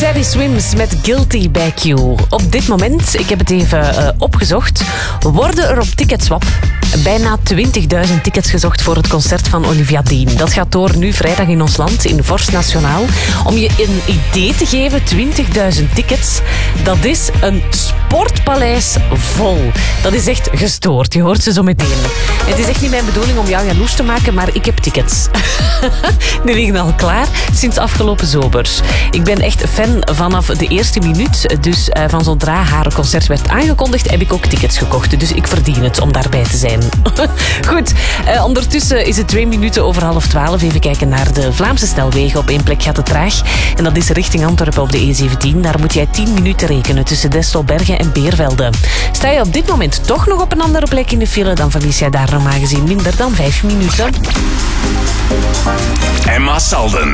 Teddy Swims met Guilty by Q. Op dit moment, ik heb het even opgezocht, worden er op Ticketswap bijna 20.000 tickets gezocht voor het concert van Olivia Dean. Dat gaat door nu vrijdag in ons land, in Vorst Nationaal. Om je een idee te geven, 20.000 tickets, dat is een sportpaleis vol. Dat is echt gestoord, je hoort ze zo meteen. Het is echt niet mijn bedoeling om jou jaloers te maken, maar ik heb tickets. Die liggen al klaar sinds afgelopen zomer. Ik ben echt fan vanaf de eerste minuut. Dus van zodra haar concert werd aangekondigd, heb ik ook tickets gekocht. Dus ik verdien het om daarbij te zijn. Goed, ondertussen is het 2 minuten over 11:30. Even kijken naar de Vlaamse snelwegen. Op één plek gaat het traag. En dat is richting Antwerpen op de E17. Daar moet jij 10 minuten rekenen tussen Destelbergen en Beervelde. Sta je op dit moment toch nog op een andere plek in de file, dan verlies jij daar normaal gezien minder dan 5 minuten. Emma Salden.